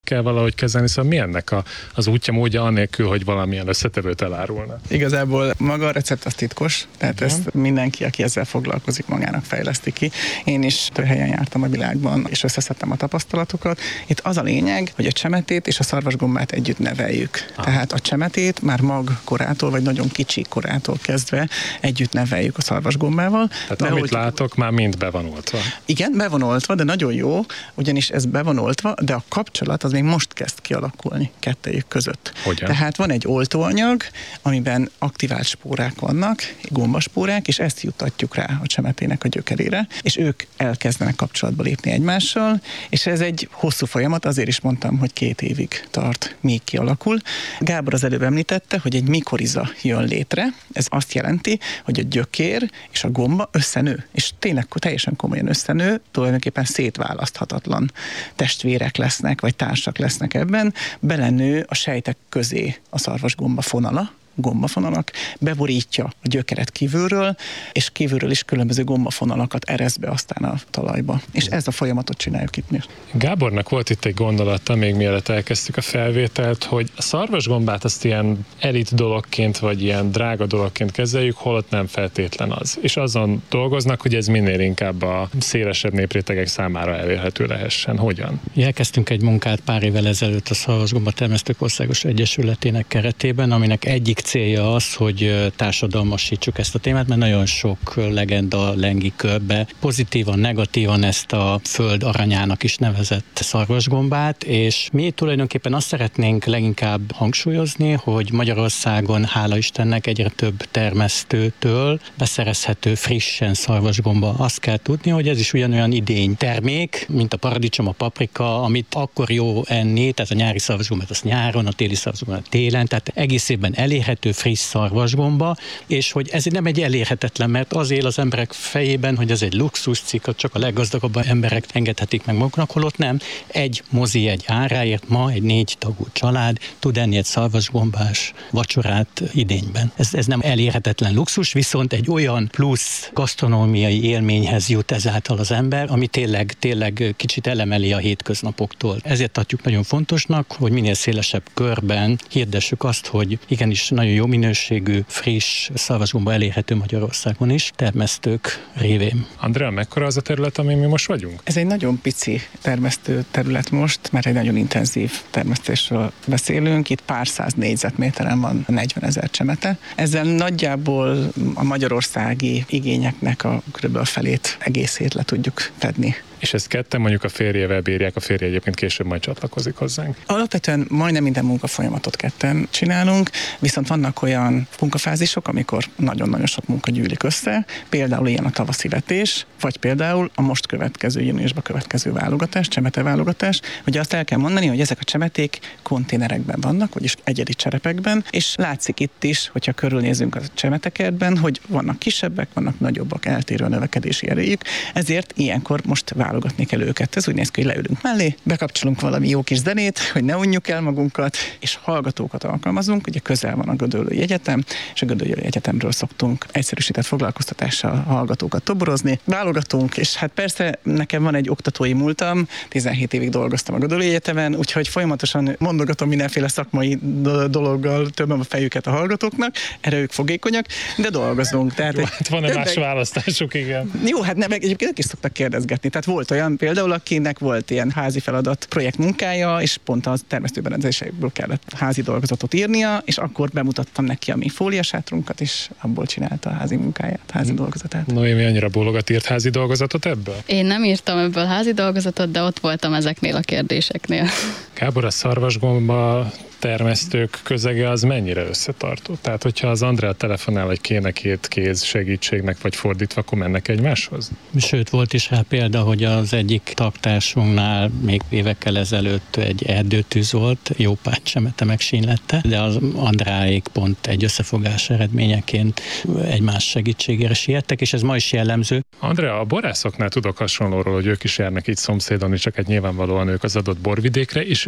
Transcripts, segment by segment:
kell valahogy kezelni, szóval mi ennek az útja, módja annélkül, hogy valamilyen összetevőt elárulna? Igazából maga a recept az titkos, tehát ezt mindenki, aki ezzel foglalkozik, magának fejleszti ki. Én is több helyen jártam a világban, és összeszedtem a tapasztalatokat. Itt az a lényeg, hogy a csemetét és a szarvasgombát együtt neveljük. Tehát a csemetét már magkorától, vagy nagyon kicsi korától kezdve együtt neveljük a szarvasgombával. Tehát amit látok, már mind be van oltva. Igen, be van oltva, de nagyon jó, ugyanis ez be van oltva, de a kapcsolat az még most kezd kialakulni kettejük között. Hogyan? Tehát van egy oltóanyag, amiben aktivált spórák vannak, gombaspórák, és ezt juttatjuk rá a csemetének a gyökerére, és ők elkezdenek kapcsolatba lépni egymással, és ez egy hosszú folyamat, azért is mondtam, hogy 2 évig tart, míg kialakul. Gábor az előbb említette, hogy egy mikoriza jön létre, ez azt jelenti, hogy a gyökér és a gomba összenő, és tényleg teljesen komolyan összenő, tulajdonképpen szétválaszthatatlan testvérek lesznek, vagy társak lesznek ebben, belenő a sejtek közé a szarvasgomba fonala, gombafonalak, beborítja a gyökeret kívülről, és kívülről is különböző gombafonalakat ereszt be aztán a talajba. És ez a folyamatot csináljuk itt mi. Gábornak volt itt egy gondolata, még mielőtt elkezdtük a felvételt, hogy a szarvasgombát azt ilyen elit dologként, vagy ilyen drága dologként kezeljük, holott nem feltétlen az. És azon dolgoznak, hogy ez minél inkább a szélesebb néprétegek számára elérhető lehessen. Hogyan? Elkezdtünk egy munkát pár évvel ezelőtt a Szarvasgomba Termesztők Országos Egyesületének keretében, aminek egyik célja az, hogy társadalmasítsuk ezt a témát, mert nagyon sok legenda lengi körbe pozitívan, negatívan ezt a föld aranyának is nevezett szarvasgombát, és mi tulajdonképpen azt szeretnénk leginkább hangsúlyozni, hogy Magyarországon, hála Istennek, egyre több termesztőtől beszerezhető frissen szarvasgomba. Azt kell tudni, hogy ez is ugyanolyan idény termék, mint a paradicsom, a paprika, amit akkor jó enni, tehát a nyári szarvasgombát azt nyáron, a téli szarvasgombát télen, tehát egész évben elérhető friss szarvasgomba, és hogy ez nem egy elérhetetlen, mert az él az emberek fejében, hogy ez egy luxuscikk, csak a leggazdagabb emberek engedhetik meg maguknak, holott nem. Egy mozi egy áráért ma egy 4 tagú család tud enni egy szarvasgombás vacsorát idényben. Ez nem elérhetetlen luxus, viszont egy olyan plusz gasztronómiai élményhez jut ezáltal az ember, ami tényleg kicsit elemeli a hétköznapoktól. Ezért tartjuk nagyon fontosnak, hogy minél szélesebb körben hirdessük azt, hogy igenis nagyon jó minőségű, friss szarvasgomba elérhető Magyarországon is, termesztők révén. Andrea, mekkora az a terület, amin mi most vagyunk? Ez egy nagyon pici termesztő terület most, mert egy nagyon intenzív termesztésről beszélünk. Itt pár száz négyzetméteren van 40 000 csemete. Ezzel nagyjából a magyarországi igényeknek a kb. Felét, egészét le tudjuk fedni. És ezt ketten mondjuk a férjével bírják, a férje egyébként később majd csatlakozik hozzánk. Alapvetően majdnem minden munkafolyamatot ketten csinálunk, viszont vannak olyan munkafázisok, amikor nagyon-nagyon sok munka gyűlik össze, például ilyen a tavaszi vetés, vagy például a most következő júniusban következő válogatás, csemeteválogatás. Ugye azt el kell mondani, hogy ezek a csemeték konténerekben vannak, vagyis egyedi cserepekben, és látszik itt is, hogyha körülnézünk a csemetekertben, hogy vannak kisebbek, vannak nagyobbak, eltérő a növekedési erejük, ezért ilyenkor most válogatni kell őket. Ez úgy néz ki, hogy leülünk mellé, bekapcsolunk valami jó kis zenét, hogy ne unjuk el magunkat, és hallgatókat alkalmazunk. Ugye közel van a Gödöllői Egyetem, és a Gödöllői Egyetemről szoktunk egyszerűsített foglalkoztatással hallgatókat toborozni. Válogatunk, és hát persze nekem van egy oktatói múltam, 17 évig dolgoztam a Gödöllői Egyetemen, úgyhogy folyamatosan mondogatom mindenféle szakmai dologgal, többem a fejüket a hallgatóknak, erre ők fogékonyak, de dolgozunk. Tehát jó, hát van-e más választásuk, igen. Jó, hát nem, egyébként is szoktak kérdezgetni. Tehát volt olyan például, akinek volt ilyen házi feladat projektmunkája, és pont a termesztőberendezésekből kellett házi dolgozatot írnia, és akkor bemutattam neki a mi fóliasátrunkat, és abból csinálta a házi munkáját, házi dolgozatát. Noémi annyira bólogat, írt házi dolgozatot ebből? Én nem írtam ebből házi dolgozatot, de ott voltam ezeknél a kérdéseknél. Gábor, a szarvasgomba termesztők közege az mennyire összetartó? Tehát, hogyha az Andrea telefonál, hogy kéne 2 kéz segítségnek, vagy fordítva, akkor mennek egymáshoz? Sőt, volt is rá példa, hogy az egyik tagtársunknál még évekkel ezelőtt egy erdőtűz volt, jó pár csemete megsínlette, de az Andráék pont egy összefogás eredményeként egymás segítségére siettek, és ez ma is jellemző. Andrea, a borászoknál tudok hasonlóról, hogy ők is járnak így szomszédon, csak hát nyilvánvalóan ők az adott borvidékre, és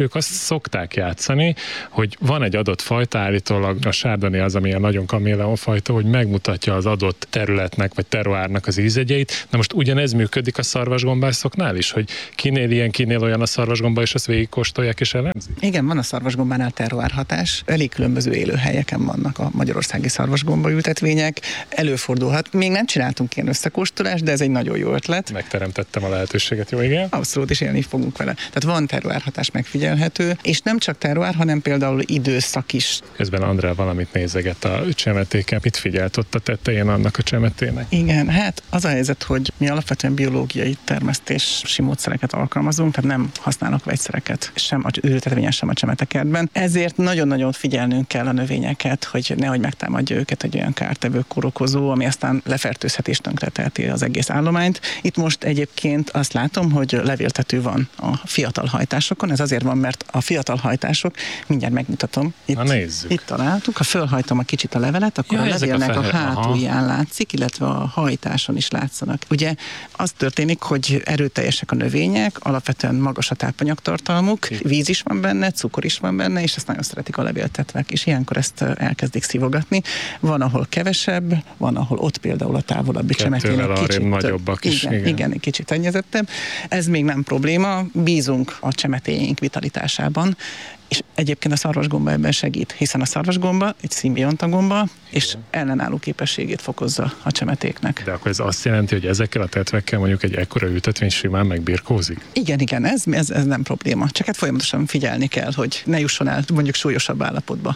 ők azt szokták játszani, hogy van egy adott fajta, állítólag a sárdoni az, ami a nagyon kaméleon fajta, hogy megmutatja az adott területnek vagy terroárnak az ízegyeit. Na most ugyanez működik a szarvasgombászoknál is, hogy kinél ilyen, kinél olyan a szarvasgomba, és azt végigkóstolják és elemzik? Igen, van a szarvasgombánál terroárhatás. Elég különböző élőhelyeken vannak a magyarországi szarvasgomba ültetvények. Előfordulhat. Még nem csináltunk ilyen összekóstolást, de ez egy nagyon jó ötlet. Megteremtettem a lehetőséget, jó, igen? Abszolút, is élni fogunk vele. Tehát van terroárhatás megfigyelhető, és nem csak terroár, hanem például időszak is. Közben Andrea valamit nézeget a csemetéken. Mit figyelt ott a tetején annak a csemetének? Igen, hát az a helyzet, hogy mi alapvetően biológiai termesztési módszereket alkalmazunk, tehát nem használok vegyszereket sem az ültetvényen, sem a csemetekertben. Ezért nagyon-nagyon figyelnünk kell a növényeket, hogy nehogy megtámadja őket egy olyan kártevő kórokozó, ami aztán lefertőzheti és tönkreteheti az egész állományt. Itt most egyébként azt látom, hogy levéltető van a fiatal hajtásokon. Ez azért van, mert a fiatal hajtások, mindjárt megmutatom. Itt találtuk. Ha fölhajtom a kicsit a levelet, akkor a levélnek a hátulján látszik, illetve a hajtáson is látszanak. Ugye az történik, hogy erőteljesek a növények, alapvetően magas a tápanyagtartalmuk, víz is van benne, cukor is van benne, és ezt nagyon szeretik a levéltetvek, és ilyenkor ezt elkezdik szívogatni. Van, ahol kevesebb, van, ahol ott például a távolabbi csemetének kicsit nagyobbak is. Igen, kicsit ennyezettebb. Ez még nem probléma, bízunk a csemetéink vitalitásában, és egyébként a szarvasgomba ebben segít, hiszen a szarvasgomba egy szimbionta gomba, és ellenálló képességét fokozza a csemetéknek. De akkor ez azt jelenti, hogy ezekkel a tetvekkel mondjuk egy ekkora ültetvény simán megbirkózik? Igen, ez nem probléma. Csak hát folyamatosan figyelni kell, hogy ne jusson el mondjuk súlyosabb állapotba.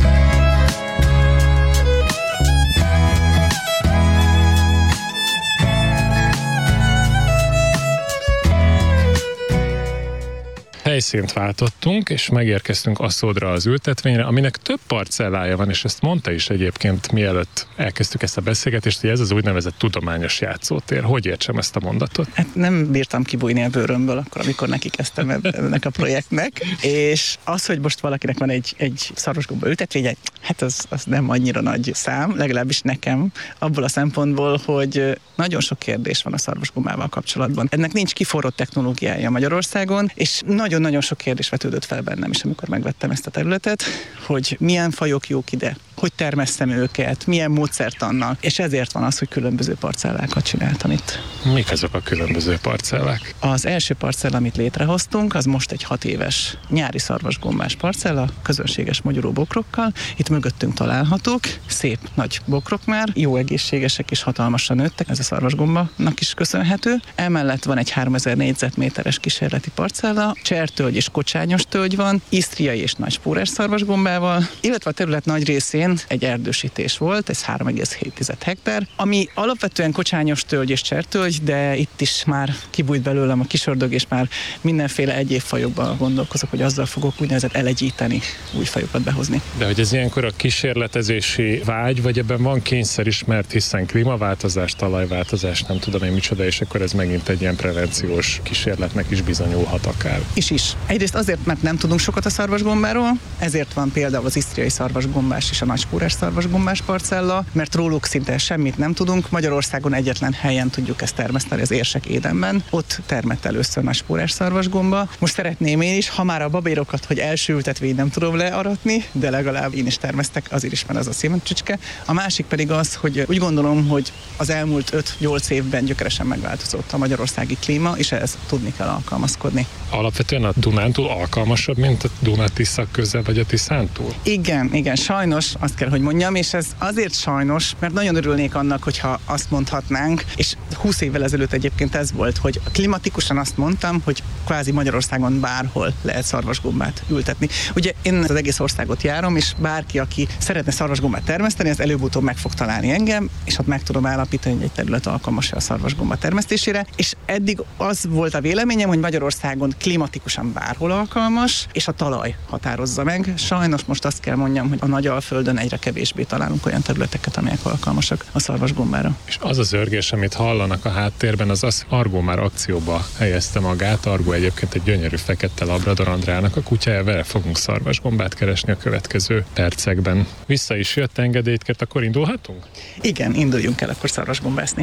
Helyszínt váltottunk, és megérkeztünk Aszódra az ültetvényre, aminek több parcellája van, és ezt mondta is egyébként, mielőtt elkezdtük ezt a beszélgetést, hogy ez az úgynevezett tudományos játszótér. Hogy értsem ezt a mondatot? Hát nem bírtam kibújni a bőrömből akkor, amikor neki kezdtem ennek a projektnek, és az, hogy most valakinek van egy szarvasgomba ültetvénye, hát az nem annyira nagy szám, legalábbis nekem, abból a szempontból, hogy nagyon sok kérdés van a szarvasgombával kapcsolatban. Ennek nincs kiforrott technológiája Magyarországon, és nagyon-nagyon sok kérdés vetődött fel bennem is, amikor megvettem ezt a területet, hogy milyen fajok jók ide, hogy termesszem őket, milyen módszertannal, és ezért van az, hogy különböző parcellákat csináltam itt. Mik azok a különböző parcellák? Az első parcella, amit létrehoztunk, az most egy 6 éves nyári szarvasgombás parcella, közönséges mogyoró bokrokkal. Itt mögöttünk találhatók, szép nagy bokrok már, jó egészségesek és hatalmasan nőttek, ez a szarvasgombanak is köszönhető. Emellett van egy 3000 négyzetméteres kísérleti parcella, csertölgy és kocsányos tölgy van, isztriai és nagyspórás szarvasgombával, illetve a terület nagy részén egy erdősítés volt, ez 3,7 hektár, ami alapvetően kocsányos tölgy és csertölgy, de itt is már kibújt belőlem a kisördög, és már mindenféle egyéb fajokban gondolkozok, hogy azzal fogok úgynevezett elegyíteni, új fajokat behozni. De hogy ez ilyenkor a kísérletezési vágy, vagy ebben van kényszer is, mert hiszen klímaváltozás, talajváltozás, nem tudom én micsoda, és akkor ez megint egy ilyen prevenciós kísérletnek is bizonyulhat akár. Is. Egyrészt azért, mert nem tudunk sokat a szarvasgombáról, ezért van például az isztriai szarvasgombás és a nagyspórás szarvasgombás parcella, mert róluk szinte semmit nem tudunk. Magyarországon egyetlen helyen tudjuk ezt termeszteni, az Érsek Édenben. Ott termett először nagyspórás szarvasgomba. Most szeretném én is, ha már a babérokat, hogy első ültetvény nem tudom learatni, de legalább én is termesztek, azért is, mert az a széncsücske. A másik pedig az, hogy úgy gondolom, hogy az elmúlt 5-8 évben gyökeresen megváltozott a magyarországi klíma, és ehhez tudni kell alkalmazkodni. Alapvetően a Dunántúl alkalmasabb, mint a Duna-Tisza közel, vagy a Tiszántúl? Igen, sajnos azt kell, hogy mondjam, és ez azért sajnos, mert nagyon örülnék annak, hogyha azt mondhatnánk, és 20 évvel ezelőtt egyébként ez volt, hogy klimatikusan azt mondtam, hogy kvázi Magyarországon bárhol lehet szarvasgombát ültetni. Ugye én az egész országot járom, és bárki, aki szeretne szarvasgombát termeszteni, az előbb-utóbb meg fog találni engem, és ott meg tudom állapítani, hogy egy terület alkalmas a szarvasgomba termesztésére, és eddig az volt a véleményem, hogy Magyarországon klimatikusan bárhol alkalmas, és a talaj határozza meg. Sajnos most azt kell mondjam, hogy a Nagyalföldön egyre kevésbé találunk olyan területeket, amelyek alkalmasak a szarvasgombára. És az az zörgés, amit hallanak a háttérben, az Argó már akcióba helyezte magát. Argó egyébként egy gyönyörű fekete labrador, Andrának a kutyája, vele fogunk szarvasgombát keresni a következő percekben. Vissza is jött, engedélyt kért, akkor indulhatunk? Igen, induljunk el akkor szarvasgombászni.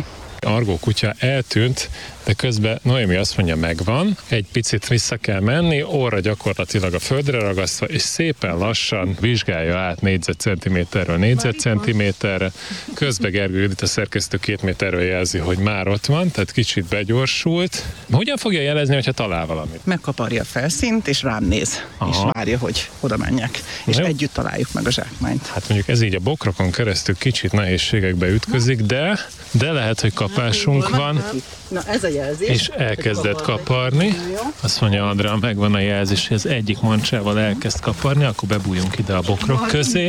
Argó kutya eltűnt, de közben Noémi azt mondja, megvan, egy picit vissza kell menni, orra gyakorlatilag a földre ragasztva, és szépen lassan vizsgálja át négyzetcentiméterről négyzetcentiméterre. Közben Gergő Judit, a szerkesztő 2 méterről jelzi, hogy már ott van, tehát kicsit begyorsult. Hogyan fogja jelezni, hogyha talál valamit? Megkaparja a felszínt, és rám néz, és várja, hogy oda menjek. És együtt találjuk meg a zsákmányt. Hát mondjuk ez így a bokrokon keresztül kicsit nehézségekbe ütközik, de lehet, hogy kapásunk van. Na, ez a jelzés. És elkezdett kaparni. Azt mondja Andrea, megvan a jelzés, hogy az egyik mancsával elkezd kaparni, akkor bebújunk ide a bokrok közé.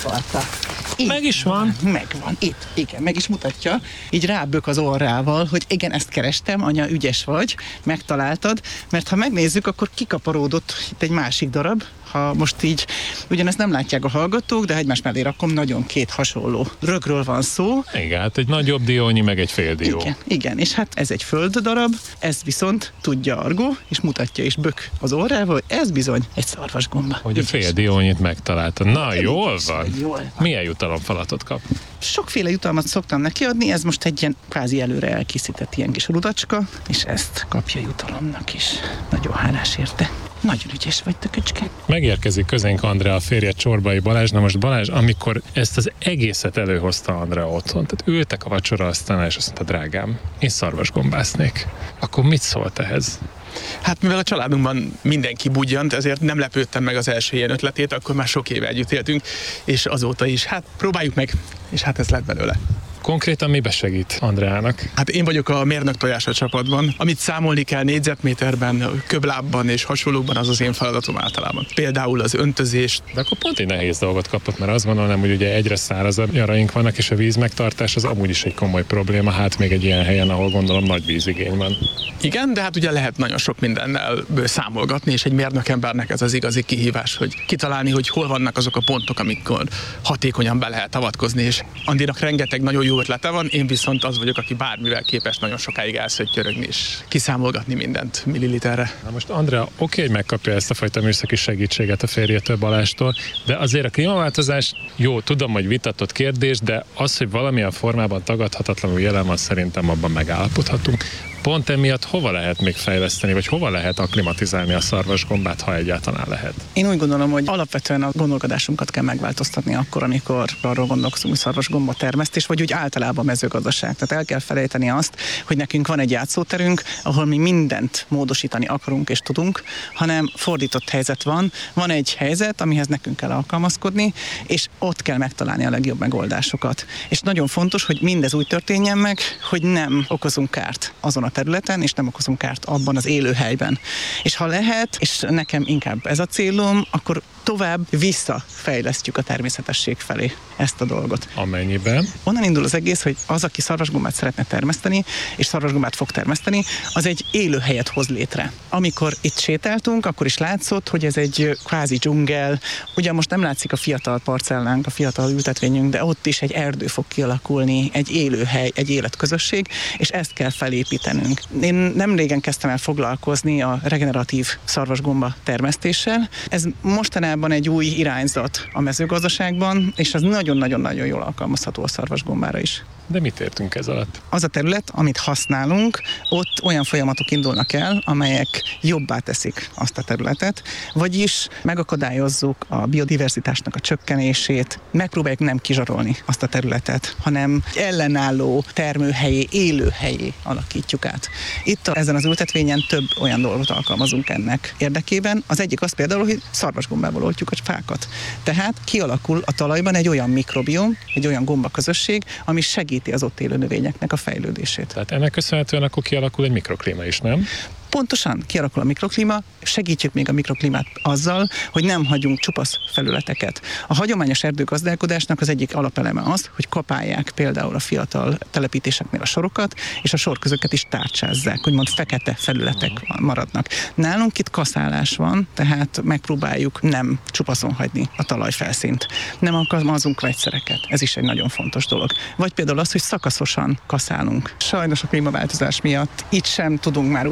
Meg is van. Megvan, itt, igen, meg is mutatja. Így rábök az orrával, hogy igen, ezt kerestem, anya, ügyes vagy, megtaláltad, mert ha megnézzük, akkor kikaparódott itt egy másik darab. Ha most így, ugyanezt nem látják a hallgatók, de egymás mellé rakom, nagyon 2 hasonló rögről van szó. Igen, hát egy nagyobb diónyi, meg egy fél dió. Igen, és hát ez egy földdarab, ez viszont tudja Argó, és mutatja és bök az orrával, hogy ez bizony egy szarvasgomba. Hogy a fél diónyit megtalálta. Na, jól van. Jól van. Milyen jutalomfalatot kap? Sokféle jutalmat szoktam neki adni, ez most egy ilyen kvázi előre elkészített ilyen kis rudacska, és ezt kapja jutalomnak is. Nagyon hálás érte. Nagyon ügyes vagy, tököcske. Megérkezik közénk Andrea, a férje, Csorbai Balázs. Na most Balázs, amikor ezt az egészet előhozta Andrea otthon, tehát ültek a vacsoraasztalnál, és azt mondta, drágám, én szarvasgombásznék. Akkor mit szólt ehhez? Hát mivel a családunkban mindenki budjant, ezért nem lepődtem meg az első ilyen ötletét, akkor már sok éve együtt éltünk, és azóta is, hát próbáljuk meg, és hát ez lett belőle. Konkrétan mibe segít Andreának? Hát én vagyok a mérnök tojás a csapatban. Amit számolni kell négyzetméterben, köblábban és hasonlókban, az az én feladatom általában. Például az öntözést. De akkor pont egy nehéz dolgot kapott, mert azt gondolom, hogy ugye egyre szárazabb nyaraink vannak, és a víz megtartás az amúgy is egy komoly probléma, hát még egy ilyen helyen, ahol gondolom nagy vízigény van. Igen, de hát ugye lehet nagyon sok mindennel számolgatni, és egy mérnökembernek ez az igazi kihívás, hogy kitalálni, hogy hol vannak azok a pontok, amikor hatékonyan be lehet avatkozni, és Andinak rengeteg nagyon jó ötlete van, én viszont az vagyok, aki bármivel képes nagyon sokáig elszöttyörögni és kiszámolgatni mindent milliliterre. Na most Andrea, oké, hogy megkapja ezt a fajta műszaki segítséget a férjétől, Balástól, de azért a klímaváltozás, jó, tudom, hogy vitatott kérdés, de az, hogy valamilyen formában tagadhatatlanul jelen van, szerintem abban megállapodhatunk. Pont emiatt hova lehet még fejleszteni, vagy hova lehet akklimatizálni a szarvasgombát, ha egyáltalán lehet? Én úgy gondolom, hogy alapvetően a gondolkodásunkat kell megváltoztatni akkor, amikor arról gondolkozunk, hogy szarvasgomba termesztés, vagy úgy általában mezőgazdaság. Tehát el kell felejteni azt, hogy nekünk van egy játszóterünk, ahol mi mindent módosítani akarunk és tudunk, hanem fordított helyzet van. Van egy helyzet, amihez nekünk kell alkalmazkodni, és ott kell megtalálni a legjobb megoldásokat. És nagyon fontos, hogy mindez úgy történjen meg, hogy nem okozunk kárt azon a területen, és nem okozunk kárt abban az élőhelyben. És ha lehet, és nekem inkább ez a célom, akkor tovább visszafejlesztjük a természetesség felé ezt a dolgot. Amennyiben? Onnan indul az egész, hogy az, aki szarvasgombát szeretne termeszteni, és szarvasgombát fog termeszteni, az egy élőhelyet hoz létre. Amikor itt sétáltunk, akkor is látszott, hogy ez egy kvázi dzsungel. Ugyan most nem látszik a fiatal parcellánk, a fiatal ültetvényünk, de ott is egy erdő fog kialakulni, egy élőhely, egy életközösség, és ezt kell felépítenünk. Én nem régen kezdtem el foglalkozni a regeneratív szarvasgomba termesztéssel. Ez mostanában egy új irányzat a mezőgazdaságban, és az nagyon-nagyon-nagyon jól alkalmazható a szarvasgombára is. De mit értünk ez alatt? Az a terület, amit használunk, ott olyan folyamatok indulnak el, amelyek jobbá teszik azt a területet, vagyis megakadályozzuk a biodiverzitásnak a csökkenését, megpróbáljuk nem kizsarolni azt a területet, hanem ellenálló termőhelyé, élőhelyé alakítjuk át. Itt ezen az ültetvényen több olyan dolgot alkalmazunk ennek érdekében. Az egyik az például, hogy szarvasgombából oltjuk a fákat. Tehát kialakul a talajban egy olyan mikrobióm, egy olyan gombaközösség, ami segíti az ott élő növényeknek a fejlődését. Tehát ennek köszönhetően akkor kialakul egy mikroklíma is, nem? Pontosan kialakul a mikroklíma, segítjük még a mikroklímát azzal, hogy nem hagyunk csupasz felületeket. A hagyományos erdőgazdálkodásnak az egyik alapeleme az, hogy kapálják például a fiatal telepítéseknél a sorokat, és a sorközöket is tárcsázzák, úgymond fekete felületek maradnak. Nálunk itt kaszálás van, tehát megpróbáljuk nem csupaszon hagyni a talajfelszínt. Nem alkalmazunk vegyszereket, ez is egy nagyon fontos dolog. Vagy például az, hogy szakaszosan kaszálunk. Sajnos a klímaváltozás miatt itt sem tudunk már úgy szarvasgombát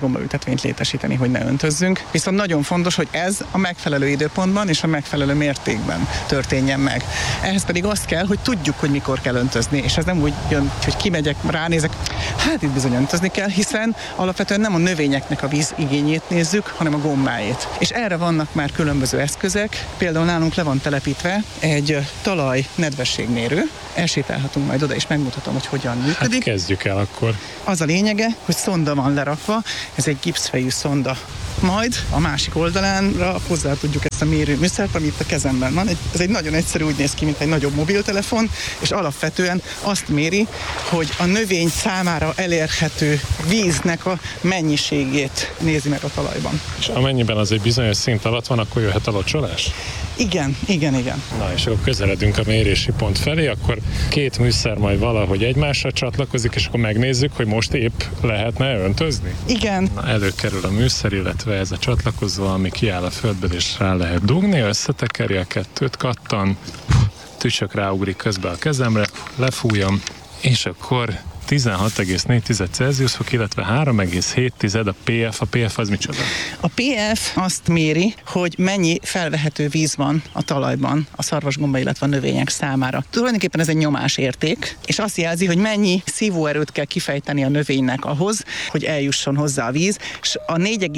szarvasgomba ültetvényt létesíteni, hogy ne öntözzünk. Viszont nagyon fontos, hogy ez a megfelelő időpontban és a megfelelő mértékben történjen meg. Ehhez pedig azt kell, hogy tudjuk, hogy mikor kell öntözni, és ez nem úgy jön, hogy kimegyek, ránézek, hát itt bizony öntözni kell, hiszen alapvetően nem a növényeknek a víz igényét nézzük, hanem a gombáét. És erre vannak már különböző eszközök, például nálunk le van telepítve egy talaj nedvességmérő, elsétálhatunk majd oda, és megmutatom, hogy hogyan működik. Hát kezdjük el akkor. Az a lényege, hogy szonda van lerakva, ez egy gipszfejű szonda. Majd a másik oldalánra hozzá tudjuk ezt a mérőműszert, ami itt a kezemben van. Ez egy nagyon egyszerű, úgy néz ki, mint egy nagyobb mobiltelefon, és alapvetően azt méri, hogy a növény számára elérhető víznek a mennyiségét nézi meg a talajban. És amennyiben az egy bizonyos szint alatt van, akkor jöhet a locsolás? Igen. Na, és akkor közeledünk a mérési pont felé, akkor két műszer majd valahogy egymásra csatlakozik, és akkor megnézzük, hogy most épp lehetne öntözni? Igen. Na, előkerül a műszer, illetve ez a csatlakozó, ami kiáll a földből, és rá lehet dugni, összetekeri a kettőt, kattan, tücsök ráugrik közbe a kezemre, lefújom, és akkor 16,4 Celsius fok, illetve 3,7 a PF. A PF az micsoda? A PF azt méri, hogy mennyi felvehető víz van a talajban a szarvasgomba, illetve a növények számára. Tulajdonképpen ez egy nyomásérték, és azt jelzi, hogy mennyi szívóerőt kell kifejteni a növénynek ahhoz, hogy eljusson hozzá a víz, és a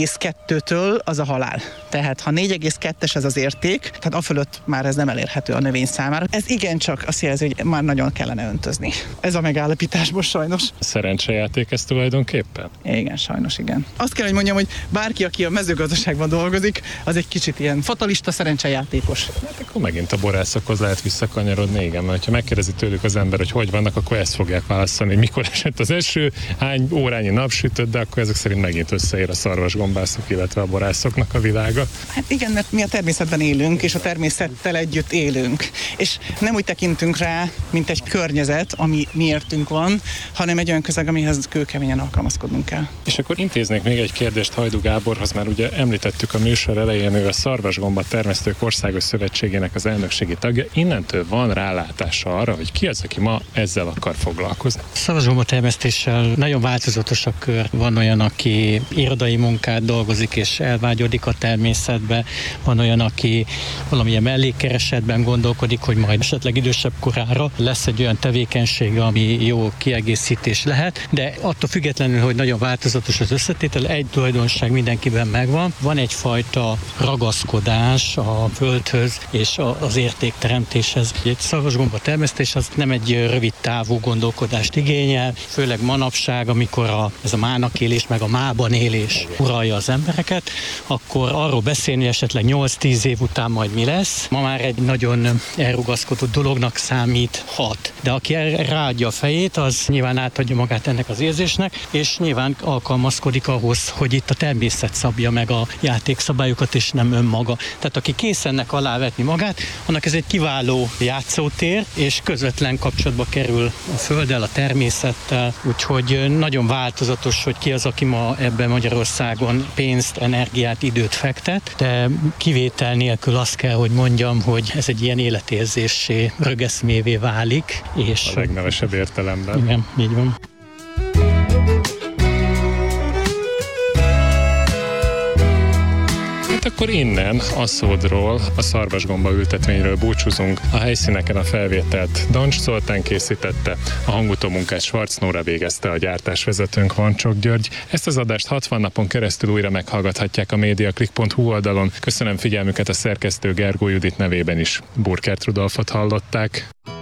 4,2-től az a halál. Tehát ha 4,2-es ez az érték, tehát afölött már ez nem elérhető a növény számára. Ez igencsak azt jelzi, hogy már nagyon kellene öntözni. Ez a megállapításból sajnos. Szerencsejáték ez tulajdonképpen? Igen, sajnos igen. Azt kell, hogy mondjam, hogy bárki, aki a mezőgazdaságban dolgozik, az egy kicsit ilyen fatalista szerencsejátékos. Hát akkor megint a borászokhoz lehet visszakanyarodni, igen, mert ha megkérdezi tőlük az ember, hogy vannak, akkor ezt fogják válaszolni, hogy mikor esett az eső, hány órányi napsütött, de akkor ezek szerint megint összeér a szarvasgombászok, illetve a borászoknak a világa. Hát igen, mert mi a természetben élünk, és a természettel együtt élünk. És nem úgy tekintünk rá, mint egy környezet, ami miértünk van, hanem egy olyan közeg, amihez kőkeményen alkalmazkodnunk kell. És akkor intéznék még egy kérdést Hajdú Gáborhoz, mert ugye említettük a műsor elején, ő a Szarvasgomba Termesztők Országos Szövetségének az elnökségi tagja. Innentől van rálátása arra, hogy ki az, aki ma ezzel akar foglalkozni? Szarvasgomba termesztéssel nagyon változatos a kör. Van olyan, aki irodai munkát dolgozik és elvágyodik a természetbe, van olyan, aki valamilyen mellékkeresetben gondolkodik, hogy majd esetleg idősebb korára lesz egy olyan tevékenység, ami jó kiegészítés lehet, de attól függetlenül, hogy nagyon változatos az összetétel, egy tulajdonság mindenkiben megvan. Van egyfajta ragaszkodás a földhöz és az értékteremtéshez. Egy szarvasgomba termesztés az nem egy rövid távú gondolkodást igényel, főleg manapság, amikor ez a mának élés, meg a mában élés uralja az embereket, akkor arról beszélni, hogy esetleg 8-10 év után majd mi lesz. Ma már egy nagyon elrugaszkodott dolognak számíthat. De aki ráadja a fejét, az nyilván átadja magát ennek az érzésnek, és nyilván alkalmazkodik ahhoz, hogy itt a természet szabja meg a játékszabályokat, és nem önmaga. Tehát aki kész ennek alávetni magát, annak ez egy kiváló játszótér, és közvetlen kapcsolatba kerül a földdel, a természettel, úgyhogy nagyon változatos, hogy ki az, aki ma ebben Magyarországon pénzt, energiát, időt fektet, de kivétel nélkül azt kell, hogy mondjam, hogy ez egy ilyen életérzéssé, rögeszmévé válik. És a legnevesebb értelemben. Igen, így van. Hát akkor innen a Szódról, a szarvasgomba ültetvényről búcsúzunk. A helyszíneken a felvételt Dancs Zoltán készítette, a hangutómunkát Schwarz Nóra végezte, a gyártásvezetőnk Vancsok György. Ezt az adást 60 napon keresztül újra meghallgathatják a mediaclick.hu oldalon. Köszönöm figyelmüket, a szerkesztő Gergó Judit nevében is. Burkert Rudolfot hallották.